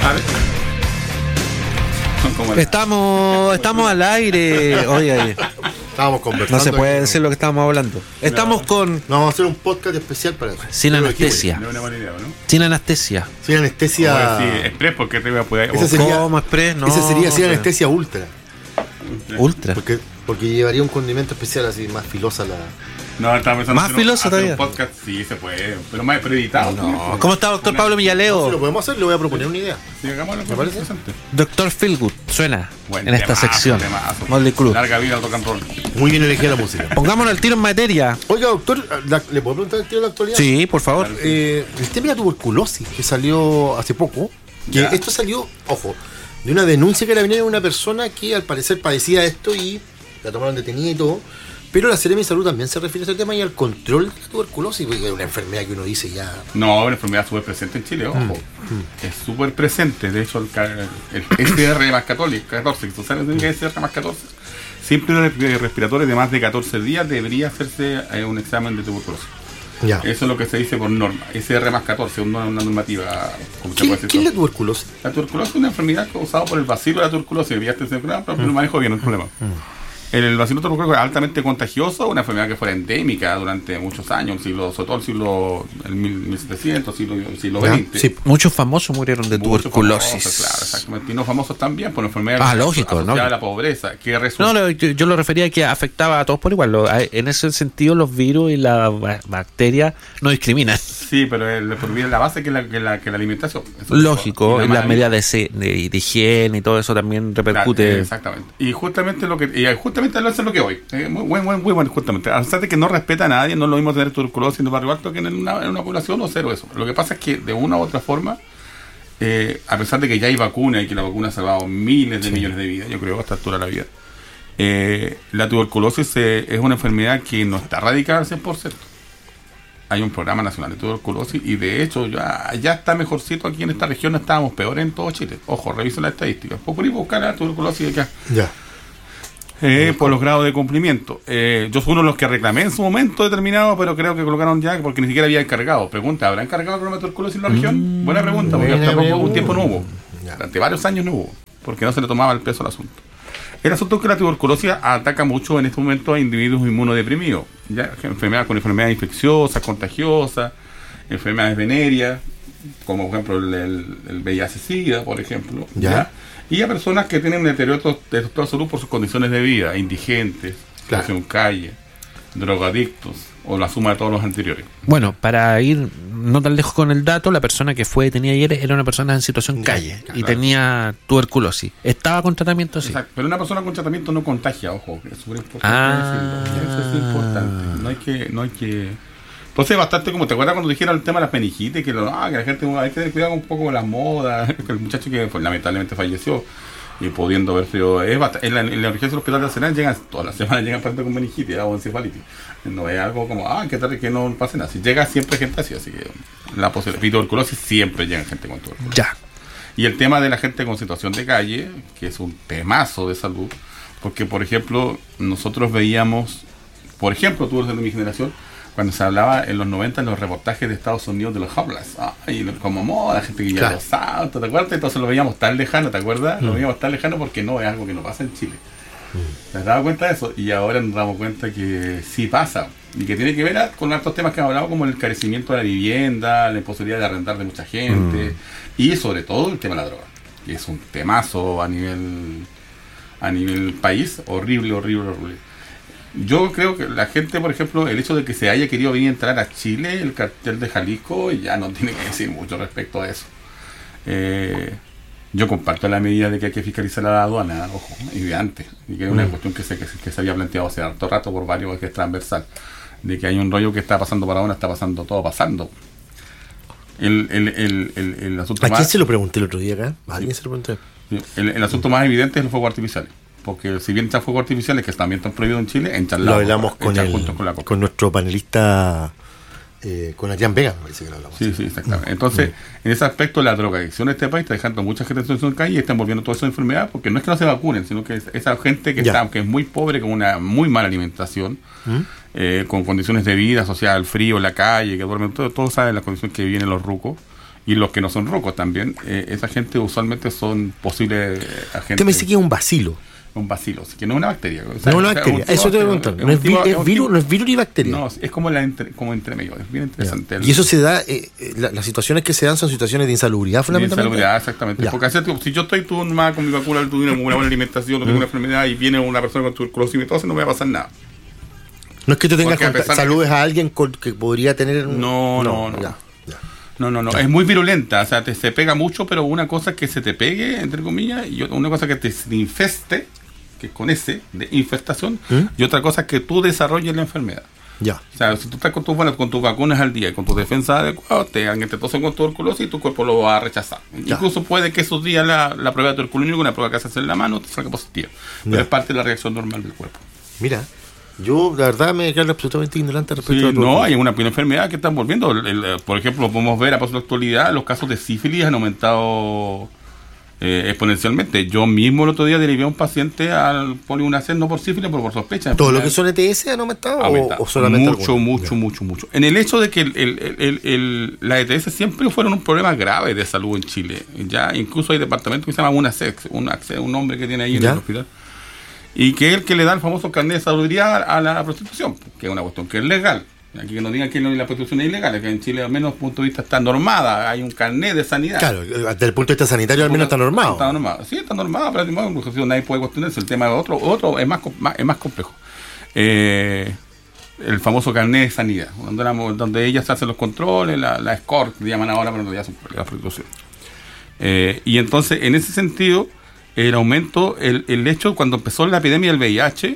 ¿Sabes? Estamos al aire. Oye, Estábamos conversando. no se puede decir lo que estábamos hablando. Estamos con No, vamos a hacer un podcast especial para eso. sin anestesia. No es una buena idea, ¿no? Sin anestesia. Sin anestesia. Sí, express, porque te voy a poder. Ese sería- ¿Cómo express? No. Ese sería sin o sea, anestesia ultra. Ultra. Porque llevaría un condimento especial así, más filosa la. No, estaba pensando Más hacer filoso hacer todavía. un podcast, sí, se puede, pero más editado. No. ¿Cómo está, doctor Pablo Si lo Millaleo? podemos hacer, le voy a proponer una idea. Sí, hagámoslo, ¿Me parece? interesante. Doctor Feelgood suena Buen en esta temazo, sección. temazo. Molly Cruz. Larga vida al rock and roll. Muy bien elegida la música. Pongámonos el tiro en materia. Oiga, doctor, ¿le puedo preguntar el tiro de la actualidad? Sí, por favor. El tema de la tuberculosis que salió hace poco. Que Ya. esto salió, ojo, de una denuncia que le venía de una persona que al parecer padecía esto y la tomaron detenida y todo. Pero la Seremi de Salud también se refiere a ese tema y al control de la tuberculosis, porque es una enfermedad que uno dice ya. No, una enfermedad súper presente en Chile, ojo. Es súper presente. De hecho, el SR más 14, ¿tú sabes lo que es SR más 14? Simple respiratorio de más de 14 días debería hacerse un examen de tuberculosis. Ya. Eso es lo que se dice por norma. SR más 14, una normativa. Como se ¿Qué puede es decir la todo. tuberculosis? La tuberculosis es una enfermedad causada por el bacilo de la tuberculosis. Ya te pero lo manejo bien, no hay problema. El bacilo tuberculosis es altamente contagioso, una enfermedad que fue endémica durante muchos años, sobre todo el 1700, siglo Ya, XX. sí. Muchos famosos murieron de Muchos tuberculosis. famosos, claro, exactamente. Y no famosos también por enfermedades Lógico, asociadas ¿no? a la pobreza, que resulta. No, yo lo refería a que afectaba a todos por igual. En ese sentido, los virus y las bacterias no discriminan. Sí, pero la base que la alimentación. Eso es Lógico, todo. y las medidas de higiene y todo eso también repercute. Claro, exactamente. Y justamente eso es lo que hoy. Muy bueno, justamente. A pesar de que no respeta a nadie, no es lo mismo tener tuberculosis en el barrio alto que en una población o cero eso. Lo que pasa es que de una u otra forma, a pesar de que ya hay vacuna y que la vacuna ha salvado miles de millones de vidas, yo creo, a esta altura de la vida, la tuberculosis es una enfermedad que no está radicada al 100%. Hay un programa nacional de tuberculosis y de hecho ya está mejorcito aquí en esta región, estábamos peor en todo Chile. Ojo, revisen las estadísticas. Procuré buscar la tuberculosis de acá. Ya. Por los grados de cumplimiento. Yo fui uno de los que reclamé en su momento determinado, pero creo que colocaron ya porque ni siquiera había encargado. Pregunta, ¿habrá encargado el programa de tuberculosis en la región? Buena pregunta, porque hasta poco un tiempo no hubo. Ya. Durante varios años no hubo, porque no se le tomaba el peso al asunto. El asunto es que la tuberculosis ataca mucho en este momento a individuos inmunodeprimidos, ya con enfermedades infecciosas, contagiosas, enfermedades venéreas, como por ejemplo el VIH-Sida, por ejemplo, Ya. y a personas que tienen un deterioro de toda salud por sus condiciones de vida, indigentes, Claro. situación en calle, drogadictos, o la suma de todos los anteriores. Bueno, para ir no tan lejos con el dato, la persona que fue detenida ayer era una persona en situación calle y claro. tenía tuberculosis. ¿Estaba con tratamiento? Sí. Exacto. Pero una persona con tratamiento no contagia, ojo, es súper importante Ah. decirlo. Eso es importante. No hay que. Entonces, bastante como te acuerdas cuando dijeron el tema de las meningitis, que la gente hay que tener cuidado un poco con las modas, que el muchacho que lamentablemente falleció y pudiendo haber sido. En la urgencia del hospital de Arsenal llegan todas las semanas llegan pacientes con meningitis o encefalitis. No es algo como, qué tal que no pase nada. Si llega siempre gente así que la posibilidad de tuberculosis siempre llega gente con tuberculosis. Ya. Y el tema de la gente con situación de calle, que es un temazo de salud, porque por ejemplo, nosotros veíamos, por ejemplo, tú eres de mi generación, cuando se hablaba en los 90 en los reportajes de Estados Unidos de los homeless, como moda, gente que lleva los autos, ¿te acuerdas? Entonces lo veíamos tan lejano, ¿te acuerdas? Lo veíamos tan lejano porque no es algo que no pasa en Chile. ¿Te has dado cuenta de eso? Y ahora nos damos cuenta que sí pasa, y que tiene que ver con estos temas que hemos hablado, como el encarecimiento de la vivienda, la imposibilidad de arrendar de mucha gente, y sobre todo el tema de la droga, que es un temazo a nivel país, horrible. Yo creo que la gente, por ejemplo, el hecho de que se haya querido venir a entrar a Chile, el cartel de Jalisco, ya no tiene que decir mucho respecto a eso. Yo comparto la medida de que hay que fiscalizar la aduana, ojo, y de antes, y que es una cuestión que se había planteado hace harto rato por varios, que es transversal, de que hay un rollo que está pasando por ahora, está pasando todo pasando. El asunto ¿A quién más, se lo pregunté el otro día acá? ¿A alguien se lo pregunté? el asunto más evidente es los fuegos artificiales. Porque si bien echan fuegos artificiales, que también están prohibidos en Chile, echan Lo hablamos la con nuestro panelista, con Adrián Vega, me parece que lo hablamos. Sí, exactamente. Entonces, en ese aspecto, la drogadicción en este país está dejando mucha gente en situación de calle y están volviendo toda esa enfermedad, porque no es que no se vacunen, sino que esa gente que está, que es muy pobre, con una muy mala alimentación, con condiciones de vida asociadas al frío, la calle, que duermen, todos saben las condiciones que viven los rucos, y los que no son rucos también, esa gente usualmente son posibles agentes. Usted me dice que es un bacilo. Un bacilo, que no es una bacteria. O No sea, es una bacteria, eso te voy a contar. No es virus ni bacteria. No, es como como entre medio, es bien interesante. Y eso se da, las situaciones que se dan son situaciones de insalubridad fundamentalmente. Insalubridad, exactamente. Ya. Porque si yo estoy tú nomás con mi vacuna, tú tienes una buena alimentación, no tengo una enfermedad y viene una persona con tuberculosis y todo, no me va a pasar nada. No es que tú tengas Porque saludes a alguien que podría tener No. Ya. No, es muy virulenta, o sea, se pega mucho, pero una cosa es que se te pegue, entre comillas, y una cosa que te infeste, que es con ese, de infestación, y otra cosa es que tú desarrolles la enfermedad. Ya. O sea, si tú estás con tus vacunas al día y con tus defensas adecuadas, te tosen con tuberculosis y tu cuerpo lo va a rechazar. Ya. Incluso puede que esos días la prueba de tuberculosis, una prueba que haces en la mano, te salga positiva. Pero Ya. es parte de la reacción normal del cuerpo. Mira, yo la verdad me quedo absolutamente ignorante respecto Sí, a todo. no, hay una enfermedad que están volviendo. Por ejemplo, podemos ver a paso de la actualidad, los casos de sífilis han aumentado exponencialmente. Yo mismo el otro día derivé a un paciente al poliunacet, no por sífilis, pero por sospecha. ¿Todo lo que son ETS han aumentado o solamente mucho. En el hecho de que la ETS siempre fueron un problema grave de salud en Chile. Ya incluso hay departamentos que se llaman un hombre que tiene ahí en el hospital. Y que es el que le da el famoso carnet de salubridad a la prostitución, que es una cuestión que es legal. Aquí que no digan que la prostitución es ilegal, es que en Chile al menos desde el punto de vista está normada, hay un carnet de sanidad. Claro, desde el punto de vista sanitario al menos está normado. Está normada, sí, está normada, pero nadie puede cuestionarse. El tema de otro es más complejo. El famoso carnet de sanidad, donde ellas hacen los controles, la SCORE, que llaman ahora, pero ya son la prostitución. Y entonces, en ese sentido, el aumento, el hecho cuando empezó la epidemia del VIH,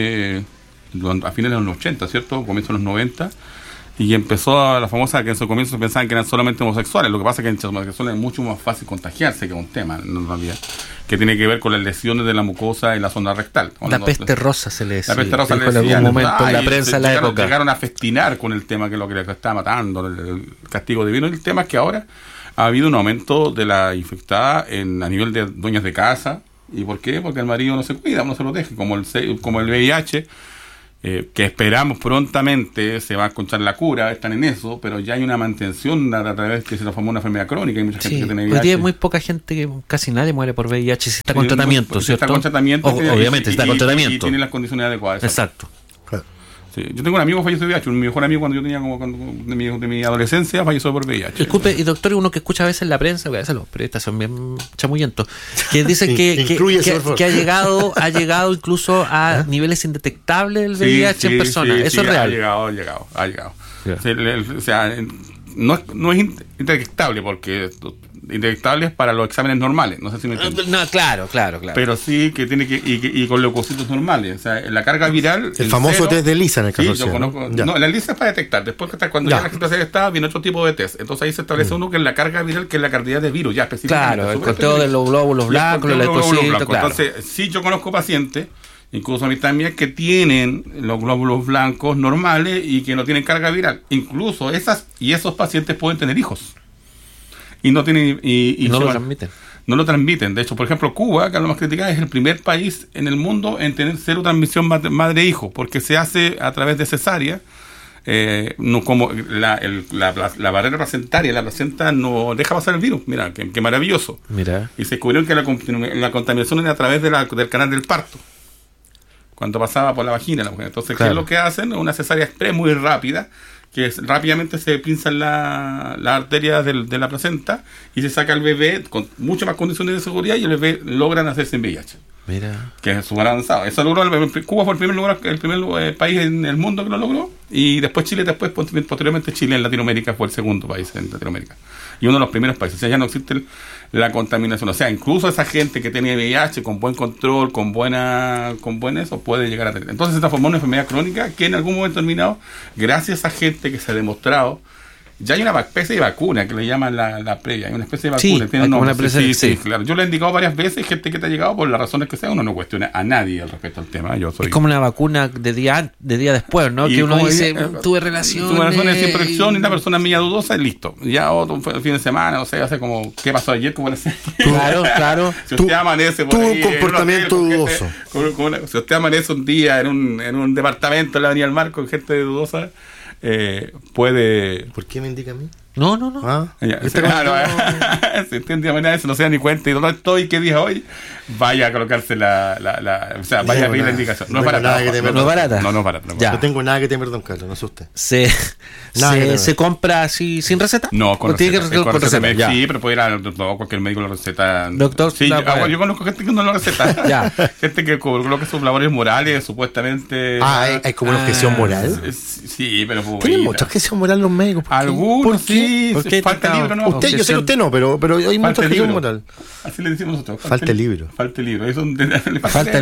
a finales de los 80, ¿cierto? Comienzo de los 90, y empezó la famosa que en su comienzo se pensaban que eran solamente homosexuales. Lo que pasa es que en homosexuales es mucho más fácil contagiarse, que es un tema, en realidad, que tiene que ver con las lesiones de la mucosa en la zona rectal. La peste rosa se le decía. La peste rosa dijo le decía, en algún momento en la prensa en la época. Llegaron a festinar con el tema que es lo que le estaba matando, el castigo divino. El tema es que ahora ha habido un aumento de la infectada a nivel de dueñas de casa. ¿Y por qué? Porque el marido no se cuida, no se protege, como el VIH. Que esperamos prontamente se va a encontrar la cura, están en eso, pero ya hay una mantención a través que se transformó en una enfermedad crónica. Hay mucha gente que tiene VIH. Hoy día hay muy poca gente, casi nadie muere por VIH si está con tratamiento, ¿cierto? Está con tratamiento. Obviamente, está con tratamiento. Y tiene las condiciones adecuadas. Exacto. Sí. Yo tengo un amigo que falleció de VIH, un mejor amigo cuando yo tenía de mi adolescencia, falleció por VIH. Disculpe, y doctor, uno que escucha a veces en la prensa, a veces los periodistas son bien chamullentos, que dicen que ha llegado incluso a niveles indetectables del VIH en personas. Eso es real. Ha llegado. O sea, no es indetectable porque indetectable es para los exámenes normales, no sé si me entiendes. No, claro. Pero sí que tiene que y con leucocitos normales, o sea, la carga viral, el famoso test de ELISA en el caso. Sí, yo conozco. No, la ELISA es para detectar, después que cuando ya la gente se está, viene otro tipo de test. Entonces ahí se establece uno que es la carga viral, que es la cantidad de virus ya específicamente. Claro, el conteo de los glóbulos blancos, los leucocitos, claro. Entonces, sí, yo conozco pacientes, incluso a mí también, que tienen los glóbulos blancos normales y que no tienen carga viral. Incluso esos pacientes pueden tener hijos. Y no tienen y no lo transmiten. No lo transmiten. De hecho, por ejemplo, Cuba, que es lo más criticado, es el primer país en el mundo en tener cero transmisión madre-hijo, porque se hace a través de cesárea. No como la barrera placentaria, la placenta no deja pasar el virus. Mira, qué maravilloso. Mira. Y se descubrió que la contaminación era a través del canal del parto, cuando pasaba por la vagina la mujer. Entonces, claro, ¿qué es lo que hacen? Una cesárea express muy rápida, que rápidamente se pinzan la arteria de la placenta y se saca el bebé con muchas más condiciones de seguridad y el bebé logra nacerse en VIH. Mira. Que es súper avanzado. Eso logró Cuba fue el primer país en el mundo que lo logró, y después Chile, posteriormente Chile en Latinoamérica fue el segundo país en Latinoamérica. Y uno de los primeros países. O sea, ya no existe la contaminación. O sea, incluso esa gente que tenía VIH con buen control, con buen eso, puede llegar a tener. Entonces se transformó en una enfermedad crónica que en algún momento determinado, gracias a gente que se ha demostrado, ya hay una especie de vacuna que le llaman la previa. Hay una especie de vacuna. Sí, tiene un nombre. Sí, claro. Yo le he indicado varias veces, gente que te ha llegado por las razones que sea, uno no cuestiona a nadie al respecto al tema. Es como una vacuna de día después, ¿no? Que uno dice, tuve relaciones sin protección y una persona mía dudosa y listo. Ya otro fin de semana, no sé, hace como, ¿qué pasó ayer? ¿Cómo le sé? Claro. Si usted amanece por ahí, un comportamiento dudoso. Si usted amanece un día en un departamento en la Avenida del Mar con gente dudosa, puede... ¿Por qué me indica a mí? No. Si usted un día mañana no se da ni cuenta y dónde estoy, qué día hoy, vaya a colocarse o sea, vaya a pedir la indicación. No es barata. No es barata. No es barata. No tengo nada que temer, don Carlos, no sé usted. ¿Se compra así sin receta? No, con receta. Con receta. Sí, pero puede ir a cualquier médico la receta. Doctor, sí, yo conozco gente que no lo receta. Gente que coloca sus labores morales, supuestamente. ¿Hay como una objeción moral? Sí, pero tienen mucha objeción moral los médicos. Algunos sí. Falta libro, ¿no? Usted, yo sé que usted no, pero hay mucha objeción moral. Así le decimos nosotros. Falta el libro. Falta el libro. Falta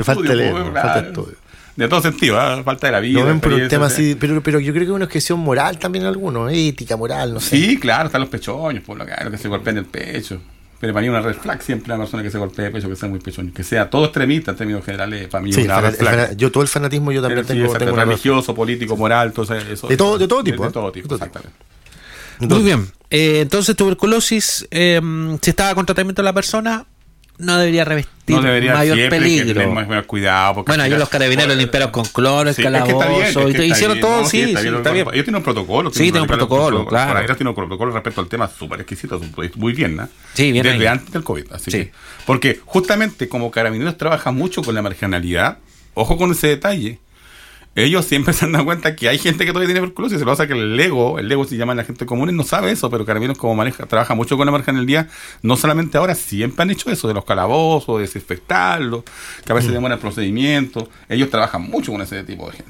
estudio. De todo sentido, falta de la vida. No ven por un tema así, pero yo creo que hay una objeción moral también en algunos, ética, moral, no sé. Sí, claro, están los pechoños, por lo que se golpean el pecho. Pero para mí una red flag siempre la persona que se golpea el pecho, que sea muy pechoño, que sea todo extremista en términos generales, para mí una red flag. Yo todo el fanatismo yo también tengo religioso, político, moral, todo eso. De todo tipo. De todo tipo, exactamente. Muy bien. Entonces, tuberculosis, si estaba con tratamiento la persona, no debería revestir mayor peligro. Tener más cuidado. Bueno, ellos los carabineros limpiaron con cloro, el calabozo, hicieron todo, sí, está bien. Ellos tienen un protocolo. Sí, tienen un protocolo, claro. Ellos tienen un protocolo respecto al tema súper exquisito, muy bien, ¿no? Sí, bien. Desde antes del COVID, así que. Porque justamente como carabineros trabajan mucho con la marginalidad, ojo con ese detalle. Ellos siempre se han dado cuenta que hay gente que todavía tiene tuberculosis. Se lo pasa que el ego se llama la gente común, no sabe eso, pero Carabineros como trabaja mucho con la marginalidad, no solamente ahora, siempre han hecho eso, de los calabozos, de desinfectarlos, que a veces demoran el procedimiento. Ellos trabajan mucho con ese tipo de gente,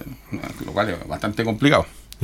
lo cual es bastante complicado.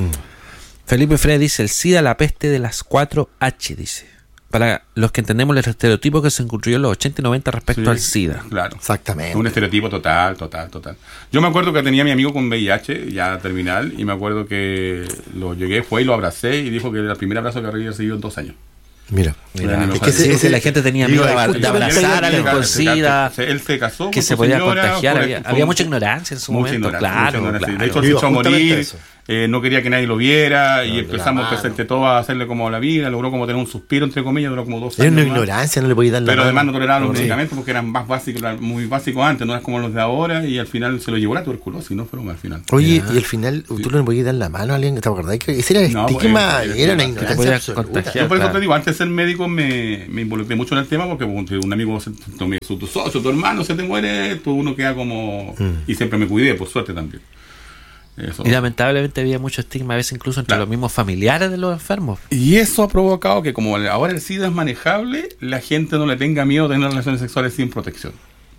Felipe Frey dice, el SIDA, la peste de las 4H, dice. Para los que entendemos el estereotipo que se construyó en los 80 y 90 respecto al SIDA. Claro. Exactamente. Un estereotipo total. Yo me acuerdo que tenía a mi amigo con VIH, ya terminal, y me acuerdo que fue y lo abracé y dijo que era el primer abrazo que había recibido en 2 años. Mira. Es que la gente tenía miedo de abrazar a alguien con SIDA. Él se casó que se podía contagiar. Había mucha ignorancia en su momento. Claro. De hecho, se echó a morir. No quería que nadie lo viera y empezamos entre todos a hacerle como la vida, logró como tener un suspiro entre comillas, duró como 2 años. Era una ignorancia, no le podía dar la pero mano. además no toleraba los medicamentos porque eran más básicos, muy básicos antes, no eran como los de ahora, y al final se lo llevó la tuberculosis, no fueron al final. Oye, y al final tú no le podías dar la mano a alguien, ¿te acordás? Que ese era el estigma, era una ignorancia absoluta. Yo por eso te digo, antes de ser médico me involucré mucho en el tema porque un amigo, tu socio, tu hermano se te muere, uno queda como... Y siempre me cuidé, por suerte también. Eso. Y lamentablemente había mucho estigma a veces incluso entre los mismos familiares de los enfermos. Y eso ha provocado que como ahora el SIDA es manejable, la gente no le tenga miedo a tener relaciones sexuales sin protección.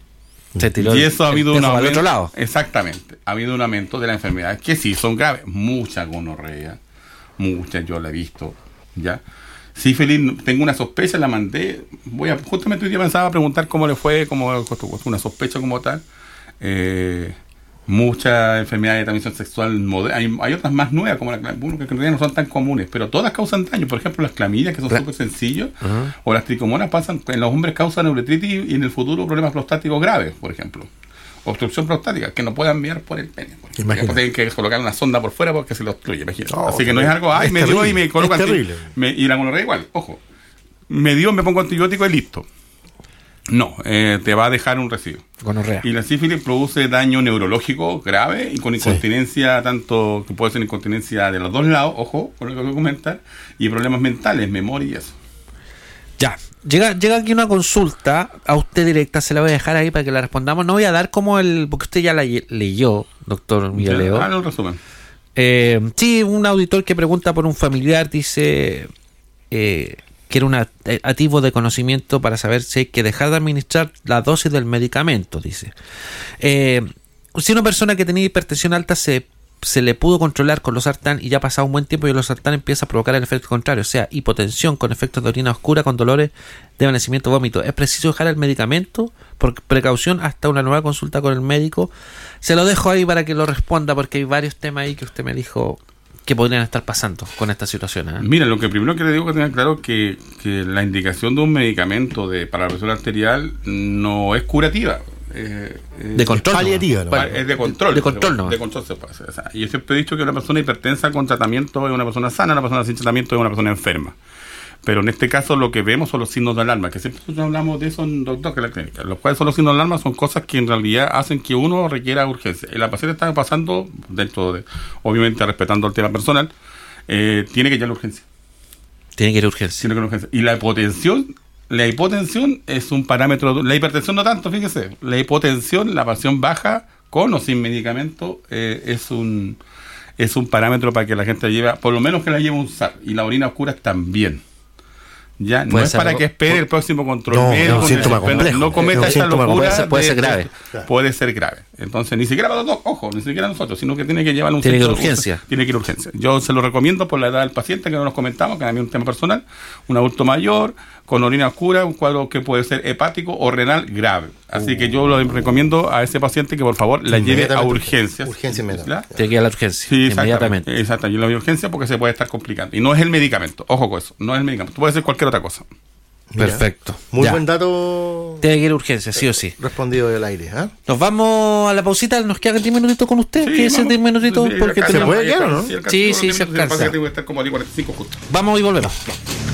Y eso ha habido un aumento. Otro lado. Exactamente. Ha habido un aumento de las enfermedades que sí son graves. Mucha gonorrea. Muchas, yo la he visto. ¿Ya? Sí, feliz, tengo una sospecha, la mandé. Justamente hoy día pensaba a preguntar cómo le fue, como una sospecha como tal. Muchas enfermedades de transmisión sexual hay otras más nuevas como la clamidia, que en realidad no son tan comunes, pero todas causan daño. Por ejemplo, las clamidias, que son súper sencillos, o las tricomonas pasan, en los hombres causan uretritis y en el futuro problemas prostáticos graves, por ejemplo. Obstrucción prostática, que no puedan enviar por el pene. Después tienen que colocar una sonda por fuera porque se lo obstruye, imagínate. Así que no es algo, me dio y me colocan. Y la gonorrea igual, ojo. Me dio, me pongo antibiótico y listo. No, te va a dejar un residuo. Gonorrea. Y la sífilis produce daño neurológico grave y con incontinencia, tanto que puede ser incontinencia de los dos lados, ojo, con lo que voy a comentar, y problemas mentales, memoria y eso. Ya, llega aquí una consulta a usted directa, se la voy a dejar ahí para que la respondamos. No voy a dar como porque usted ya la leyó, doctor Villaleo. Un resumen. Sí, un auditor que pregunta por un familiar, dice... que era un atisbo de conocimiento para saber si hay que dejar de administrar la dosis del medicamento, dice. Si una persona que tenía hipertensión alta se le pudo controlar con losartán y ya ha pasado un buen tiempo y el losartán empieza a provocar el efecto contrario, o sea, hipotensión con efectos de orina oscura, con dolores de desvanecimiento, vómito, ¿es preciso dejar el medicamento por precaución hasta una nueva consulta con el médico? Se lo dejo ahí para que lo responda porque hay varios temas ahí que usted me dijo que podrían estar pasando con esta situación. Mira, lo que primero que le digo que tengan claro que la indicación de un medicamento para la presión arterial no es curativa. De control. Paliativa, ¿no? Es de control. De control, ¿no? De control se puede hacer. O sea, y yo siempre he dicho que una persona hipertensa con tratamiento es una persona sana, una persona sin tratamiento es una persona enferma. Pero en este caso lo que vemos son los signos de alarma, que siempre nosotros hablamos de eso en doctor que la clínica. Los cuales son los signos de alarma, son cosas que en realidad hacen que uno requiera urgencia. Y la paciente está pasando, dentro de, obviamente respetando el tema personal, tiene que llegar a la urgencia. Tiene que ir a urgencia. Tiene que ir a urgencia. Y la hipotensión es un parámetro, la hipertensión no tanto, fíjese. La hipotensión, la presión baja con o sin medicamento, es un parámetro para que la gente lleve, por lo menos que la lleve un SAR. Y la orina oscura también. Ya, no es para que espere el próximo control médico. No cometa esta locura. Puede ser grave. Puede ser grave. Entonces, ni siquiera para los dos, ni siquiera nosotros, sino que tiene que llevar un Tiene que ir a urgencia. Tiene que ir a urgencia. Yo se lo recomiendo por la edad del paciente, que no nos comentamos, que a mí es un tema personal. Un adulto mayor, con orina oscura, un cuadro que puede ser hepático o renal grave. Así que yo lo recomiendo a ese paciente que por favor la lleve a urgencias. Urgencia inmediata. Tiene que ir a la urgencia. Sí, inmediatamente. Exacto, y la urgencia porque se puede estar complicando. Y no es el medicamento, ojo con eso, no es el medicamento, puede ser cualquier otra cosa. Mira, perfecto. Muy buen dato. Tiene que ir a urgencia, sí o sí. Respondido del aire. Nos vamos a la pausita, nos quedan 10 minutitos con usted. Sí, ¿Qué es 10 minutitos? ¿Se puede quedar o no? Sí, se alcanza. Tengo que estar como a 45 justo. Vamos y volvemos.